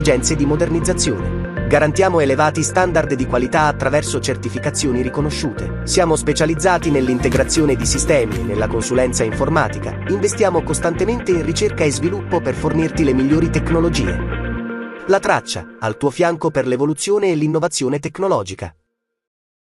esigenze di modernizzazione. Garantiamo elevati standard di qualità attraverso certificazioni riconosciute. Siamo specializzati nell'integrazione di sistemi e nella consulenza informatica. Investiamo costantemente in ricerca e sviluppo per fornirti le migliori tecnologie. La Traccia, al tuo fianco per l'evoluzione e l'innovazione tecnologica.